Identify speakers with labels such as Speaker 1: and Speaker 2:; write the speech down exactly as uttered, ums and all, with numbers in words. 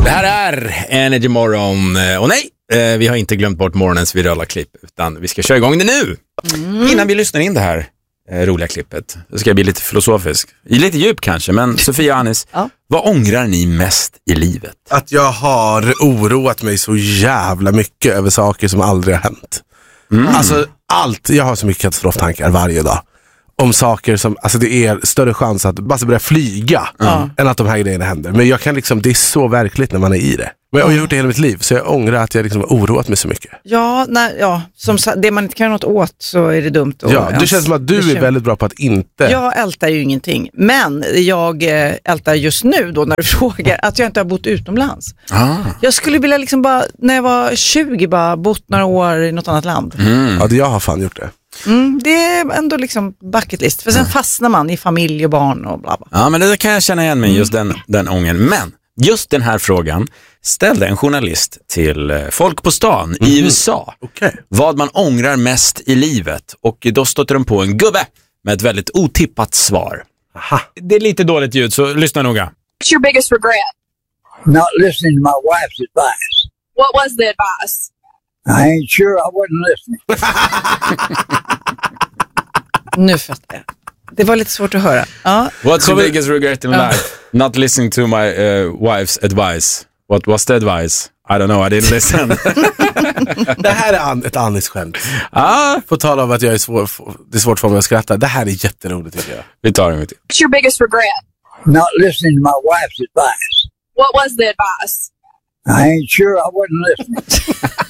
Speaker 1: Det här är Energy Morgon. Och nej, vi har inte glömt bort morgonens virala klipp, utan vi ska köra igång det nu. Mm. Innan vi lyssnar in det här roliga klippet, så ska jag bli lite filosofisk. Lite djup kanske, men Sofia och Anis, ja. Vad ångrar ni mest i livet?
Speaker 2: Att jag har oroat mig så jävla mycket över saker som aldrig har hänt. Mm. Alltså allt, jag har så mycket katastroftankar varje dag. Om saker som, alltså det är större chans att bara börja flyga mm. än att de här grejerna händer. Men jag kan liksom, det är så verkligt när man är i det. Men jag har gjort det hela mitt liv, så jag ångrar att jag liksom har oroat mig så mycket.
Speaker 3: Ja, nej, ja som det man inte kan göra något åt, så är det dumt.
Speaker 2: Ja, det känns som att du är väldigt bra på att inte...
Speaker 3: Jag ältar ju ingenting. Men jag ältar just nu då när du frågar att jag inte har bott utomlands. Ah. Jag skulle vilja liksom bara, när jag var tjugo, bara bott några år i något annat land.
Speaker 2: Mm. Ja, det jag har fan gjort det.
Speaker 3: Mm, det är ändå liksom bucket list. För sen mm. fastnar man i familj och barn och bla bla.
Speaker 1: Ja, men det kan jag känna igen mig, just den, den ången. Men just den här frågan ställde en journalist till folk på stan mm. i U S A.
Speaker 2: Okay.
Speaker 1: Vad man ångrar mest i livet. Och då stötte de på en gubbe med ett väldigt otippat svar. Aha. Det är lite dåligt ljud, så lyssna noga.
Speaker 4: What's your biggest regret?
Speaker 5: Not listening to my wife's advice.
Speaker 4: What was the advice?
Speaker 5: I ain't sure I wasn't listening.
Speaker 3: Nu fattar jag. Det var lite svårt att höra. Ja.
Speaker 1: What's your biggest regret in life? Not listening to my uh, wife's advice. What was the advice? I don't know, I didn't listen.
Speaker 2: Det här är an- ett Anis-skämt.
Speaker 1: Ah.
Speaker 2: På tal om att jag är svår, det är svårt för mig att skratta. Det här är jätteroligt, tycker jag.
Speaker 1: Vi tar det.
Speaker 4: What's your biggest regret?
Speaker 5: Not listening to my wife's advice.
Speaker 4: What was the advice?
Speaker 5: I ain't sure I wasn't listening.